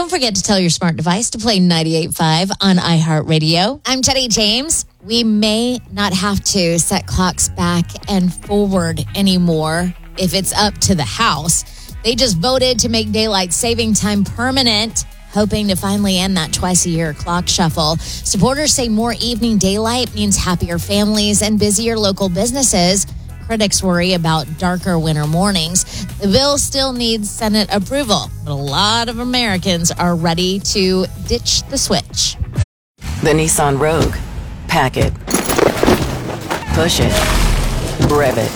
Don't forget to tell your smart device to play 98.5 on iHeartRadio. I'm Teddy James. We may not have to set clocks back and forward anymore if it's up to the House. They just voted to make daylight saving time permanent, hoping to finally end that twice-a-year clock shuffle. Supporters say more evening daylight means happier families and busier local businesses. Critics worry about darker winter mornings. The bill still needs Senate approval, but a lot of Americans are ready to ditch the switch. The Nissan Rogue. Pack it. Push it. Rev it.